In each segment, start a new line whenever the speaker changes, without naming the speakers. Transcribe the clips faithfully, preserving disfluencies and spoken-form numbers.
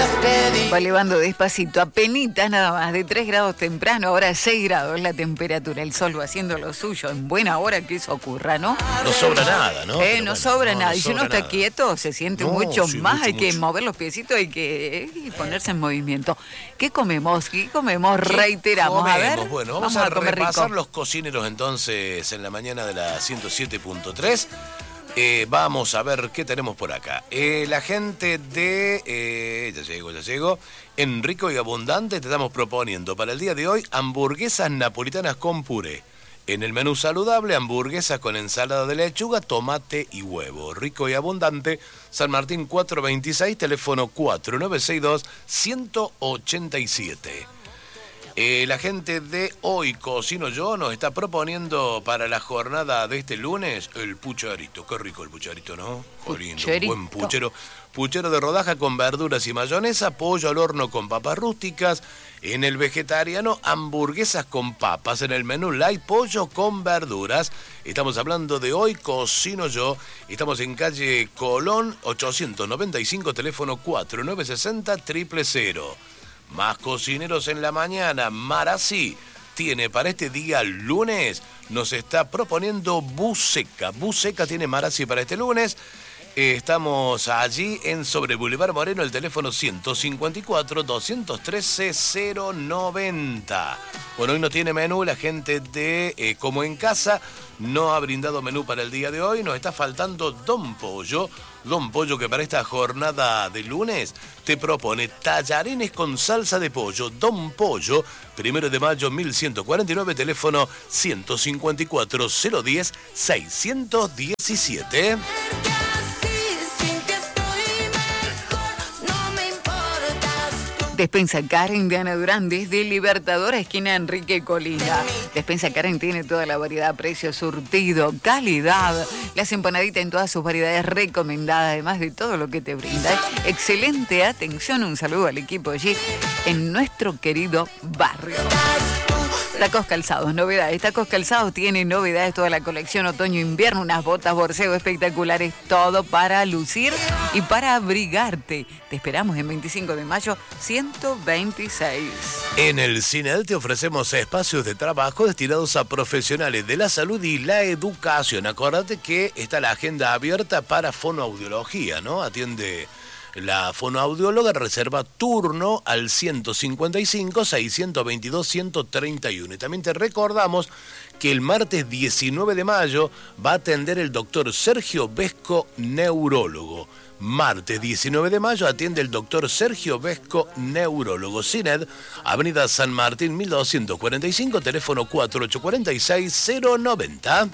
Va elevando despacito, apenitas nada más, de tres grados temprano, ahora seis grados la temperatura. El sol va haciendo lo suyo, en buena hora que eso ocurra, ¿no?
No sobra nada, ¿no?
Eh, no bueno, sobra no, nada. No y si uno está
nada.
quieto, se siente
no,
mucho
sí,
más.
mucho,
hay
mucho.
que mover los piecitos, hay que eh, ponerse en movimiento. ¿Qué comemos? ¿Qué comemos? ¿Qué Reiteramos.
Comemos?
A ver,
bueno, vamos,
vamos
a,
a comer
repasar
rico.
los cocineros entonces en la mañana de la ciento siete punto tres. Eh, vamos a ver qué tenemos por acá. Eh, la gente de... Eh, ya llego, ya llego. En Rico y Abundante te estamos proponiendo para el día de hoy hamburguesas napolitanas con puré. En el menú saludable, hamburguesas con ensalada de lechuga, tomate y huevo. Rico y Abundante, San Martín cuatrocientos veintiséis, teléfono cuatro nueve seis dos, uno ocho siete. Eh, la gente de Hoy Cocino Yo nos está proponiendo para la jornada de este lunes el pucharito. Qué rico el pucharito, ¿no? Qué lindo, un buen puchero. Puchero de rodaja con verduras y mayonesa, pollo al horno con papas rústicas. En el vegetariano, hamburguesas con papas. En el menú light, pollo con verduras. Estamos hablando de Hoy Cocino Yo. Estamos en calle Colón ochocientos noventa y cinco, teléfono cuatro nueve seis cero, cero cero cero. Más cocineros en la mañana. Marasí tiene para este día lunes, nos está proponiendo buceca. Buceca tiene Marasí para este lunes. Eh, estamos allí en sobre Boulevard Moreno, el teléfono ciento cincuenta y cuatro, doscientos trece, cero noventa. Bueno, hoy no tiene menú, la gente de eh, Como en Casa no ha brindado menú para el día de hoy. Nos está faltando Don Pollo. Don Pollo, que para esta jornada de lunes te propone tallarines con salsa de pollo. Don Pollo, primero de mayo mil ciento cuarenta y nueve, teléfono ciento cincuenta y cuatro, cero diez, seiscientos diecisiete.
Despensa Karen de Ana Durán, desde Libertadora, esquina Enrique Colina. Despensa Karen tiene toda la variedad, precio, surtido, calidad. Las empanaditas en todas sus variedades recomendadas, además de todo lo que te brinda. Excelente atención, un saludo al equipo allí en nuestro querido barrio. Tacos Calzados, novedades. Tacos Calzados tiene novedades, toda la colección otoño-invierno, unas botas borseo espectaculares, todo para lucir y para abrigarte. Te esperamos en veinticinco de mayo, ciento veintiséis.
En el CINED te ofrecemos espacios de trabajo destinados a profesionales de la salud y la educación. Acordate que está la agenda abierta para fonoaudiología, ¿no? Atiende la fonoaudióloga, reserva turno al ciento cincuenta y cinco, seiscientos veintidós, ciento treinta y uno. Y también te recordamos que el martes diecinueve de mayo va a atender el doctor Sergio Vesco, neurólogo. Martes diecinueve de mayo atiende el doctor Sergio Vesco, neurólogo. CINED, Avenida San Martín mil doscientos cuarenta y cinco, teléfono cuatro ocho cuatro seis, cero noventa.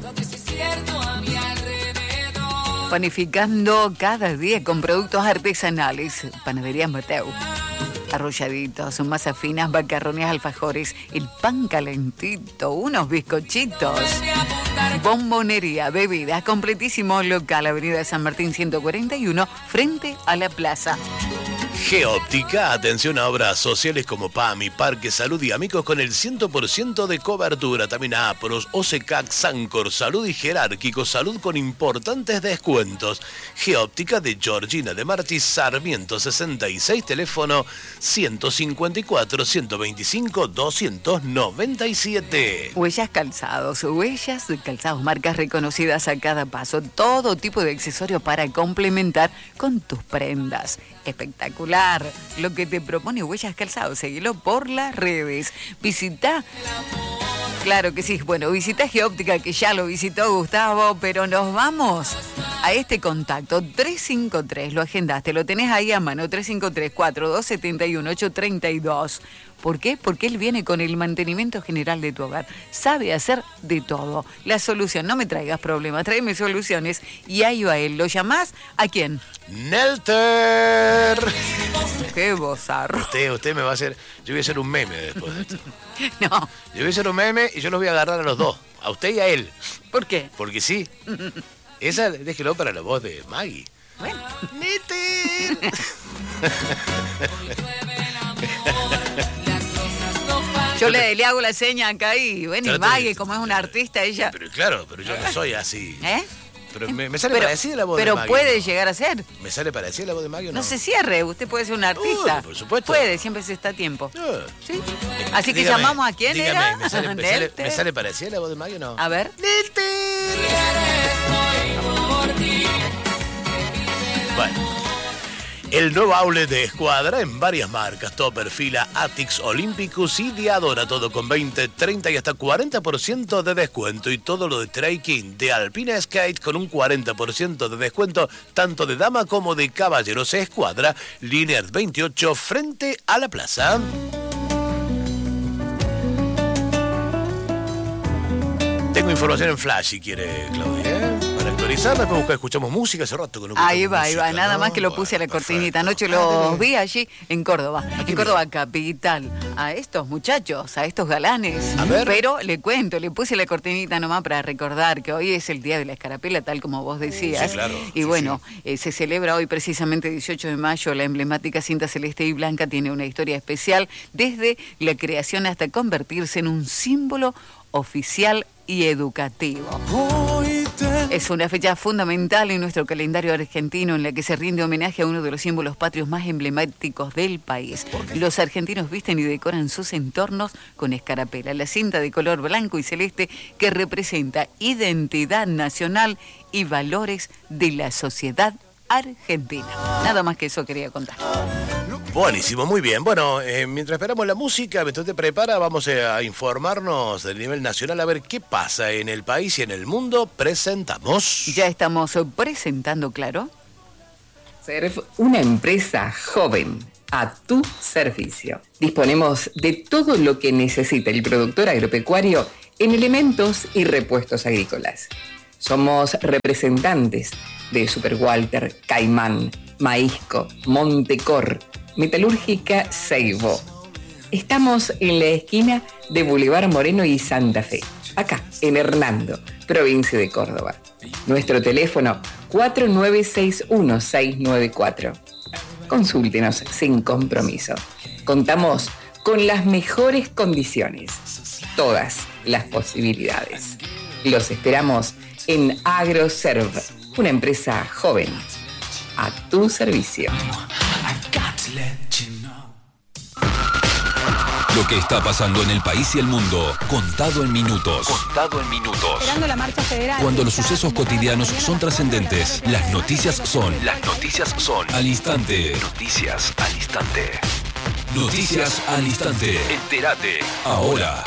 Panificando cada día con productos artesanales. Panadería Mateu. Arrolladitos, masas finas, macarrones, alfajores, el pan calentito, unos bizcochitos. Bombonería, bebidas, completísimo local, Avenida San Martín ciento cuarenta y uno, frente a la plaza.
Geóptica, atención a obras sociales como PAMI, Parque Salud y Amigos con el cien por ciento de cobertura. También a APROS, OSECAC, Sancor, Salud y Jerárquico, Salud con importantes descuentos. Geóptica de Georgina de Martí, Sarmiento sesenta y seis, teléfono ciento cincuenta y cuatro, ciento veinticinco, doscientos noventa y siete.
Huellas Calzados, huellas de calzados, marcas reconocidas a cada paso. Todo tipo de accesorios para complementar con tus prendas. Espectacular lo que te propone Huellas Calzados. Seguilo por las redes. Visita. Claro que sí. Bueno, visita Geóptica, que ya lo visitó Gustavo, pero nos vamos a este contacto. tres cinco tres, lo agendaste, lo tenés ahí a mano. tres cinco tres, cuatro dos siete uno, ocho tres dos. ¿Por qué? Porque él viene con el mantenimiento general de tu hogar. Sabe hacer de todo. La solución, no me traigas problemas, tráeme soluciones. Y ahí va él. ¿Lo llamás? ¿A quién?
Nelter.
Qué bozarro.
Usted, usted me va a hacer... Yo voy a hacer un meme después de esto.
No.
Yo voy a hacer un meme y yo los voy a agarrar a los dos. A usted y a él.
¿Por qué?
Porque sí. Esa, déjelo para la voz de Maggie.
Bueno.
Nelter.
Yo le, le hago la seña acá y bueno, y
Trate
Maggie,
de-
como es una artista, ella...
Pero claro, pero yo no soy así.
¿Eh?
Pero me, me sale
pero,
parecida la voz
pero
de Maggie.
puede
¿no?
llegar a ser.
¿Me sale parecida la voz de Maggie o no?
No se cierre, usted puede ser un artista.
Uh, por supuesto.
Puede, siempre se está a tiempo.
Uh.
¿Sí? Así que
Dígame,
llamamos a quién
dígame,
era.
¿me sale, me, sale, ¿Me sale parecida la voz de Maggie o no?
A ver.
Bueno. El nuevo outlet de Escuadra en varias marcas, Topper, Fila, Atix, Olympicus y Diadora, todo con veinte, treinta y hasta cuarenta por ciento de descuento. Y todo lo de trekking de Alpina Skate con un cuarenta por ciento de descuento, tanto de dama como de caballeros. Escuadra, Liniers veintiocho, frente a la plaza. Tengo información en flash si quiere, Claudia, ¿eh? Para actualizar, después buscar, escuchamos música hace rato que no
Ahí va,
música,
ahí va, nada
¿no?
más que lo puse
Bueno,
a la cortinita.
perfecto.
Anoche los
Ah,
vi allí en Córdoba, en Córdoba capital, a estos muchachos, a estos galanes.
A ver.
Pero le cuento, le puse la cortinita nomás para recordar que hoy es el día de la escarapela, tal como vos decías.
Sí, claro.
Y
Sí,
bueno, eh, se celebra hoy precisamente dieciocho de mayo, la emblemática cinta celeste y blanca tiene una historia especial desde la creación hasta convertirse en un símbolo oficial y educativo. Es una fecha fundamental en nuestro calendario argentino en la que se rinde homenaje a uno de los símbolos patrios más emblemáticos del país. Los argentinos visten y decoran sus entornos con escarapela, la cinta de color blanco y celeste que representa identidad nacional y valores de la sociedad argentina. Nada más que eso quería contar.
Buenísimo, muy bien. Bueno, eh, mientras esperamos la música, mientras te prepara, vamos a informarnos del nivel nacional, a ver qué pasa en el país y en el mundo. Presentamos.
Ya estamos presentando, claro.
Surf, una empresa joven a tu servicio. Disponemos de todo lo que necesita el productor agropecuario en elementos y repuestos agrícolas. Somos representantes de Super Walter, Caimán, Maízco, Montecor, Metalúrgica Seibo. Estamos en la esquina de Boulevard Moreno y Santa Fe, acá en Hernando, provincia de Córdoba. Nuestro teléfono cuatro nueve seis uno seis nueve cuatro. Consúltenos sin compromiso. Contamos con las mejores condiciones, todas las posibilidades. Los esperamos en AgroServ, una empresa joven a tu servicio.
Lo que está pasando en el país y el mundo, contado en minutos. Contado en minutos.
Esperando la marcha federal.
Cuando los sucesos cotidianos son trascendentes, las noticias son. Las noticias son. Al instante. Noticias al instante. Noticias al instante. Entérate. Ahora.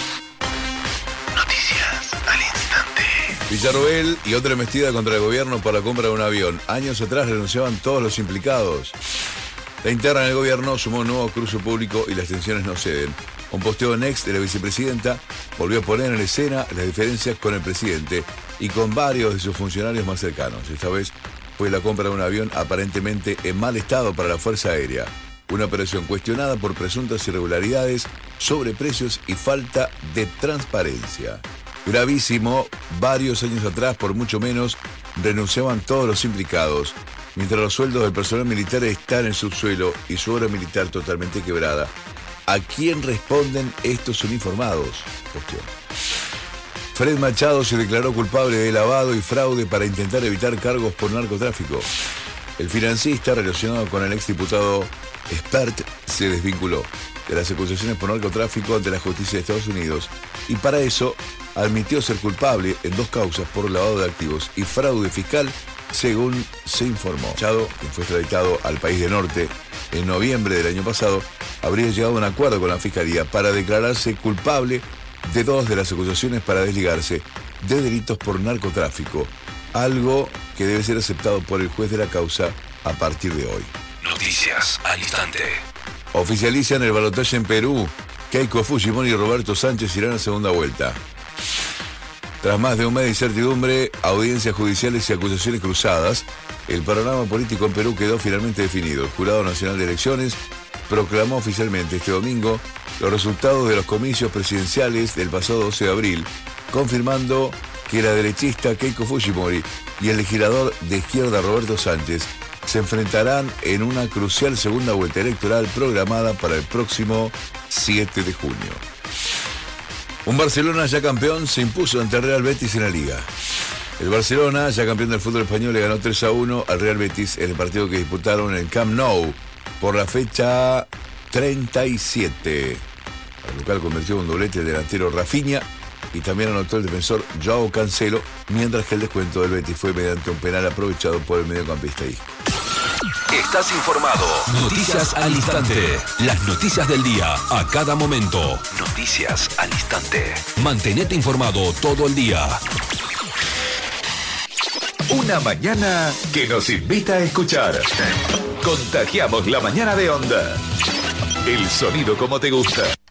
Noticias al instante.
Villarroel y otra embestida contra el gobierno por la compra de un avión. Años atrás renunciaban todos los implicados. La interna en el gobierno sumó un nuevo cruce público y las tensiones no ceden. Un posteo en ex de la vicepresidenta volvió a poner en escena las diferencias con el presidente y con varios de sus funcionarios más cercanos. Esta vez fue la compra de un avión aparentemente en mal estado para la Fuerza Aérea. Una operación cuestionada por presuntas irregularidades, sobreprecios y falta de transparencia. Gravísimo, varios años atrás, por mucho menos, renunciaban todos los implicados. Mientras los sueldos del personal militar están en el subsuelo y su obra militar totalmente quebrada, ¿a quién responden estos uniformados? Cuestión. Fred Machado se declaró culpable de lavado y fraude para intentar evitar cargos por narcotráfico. El financista relacionado con el exdiputado Spert se desvinculó de las acusaciones por narcotráfico ante la justicia de Estados Unidos y para eso admitió ser culpable en dos causas por lavado de activos y fraude fiscal, según se informó. Machado, quien fue extraditado al país del norte en noviembre del año pasado, habría llegado a un acuerdo con la Fiscalía para declararse culpable de dos de las acusaciones para desligarse de delitos por narcotráfico, algo que debe ser aceptado por el juez de la causa a partir de hoy.
Noticias al instante.
Oficializan el balotaje en Perú. Keiko Fujimori y Roberto Sánchez irán a segunda vuelta. Tras más de un mes de incertidumbre, audiencias judiciales y acusaciones cruzadas, el panorama político en Perú quedó finalmente definido. El Jurado Nacional de Elecciones proclamó oficialmente este domingo los resultados de los comicios presidenciales del pasado doce de abril, confirmando que la derechista Keiko Fujimori y el legislador de izquierda Roberto Sánchez se enfrentarán en una crucial segunda vuelta electoral programada para el próximo siete de junio. Un Barcelona ya campeón se impuso ante el Real Betis en la Liga. El Barcelona, ya campeón del fútbol español, le ganó tres a uno al Real Betis en el partido que disputaron en el Camp Nou por la fecha treinta y siete. El local convirtió un doblete el delantero Rafinha y también anotó el defensor Joao Cancelo, mientras que el descuento del Betis fue mediante un penal aprovechado por el mediocampista Isco.
Estás informado. Noticias al instante. Las noticias del día a cada momento. Noticias al instante. Mantenete informado todo el día.
Una mañana que nos invita a escuchar. Contagiamos la mañana de Onda. El sonido como te gusta.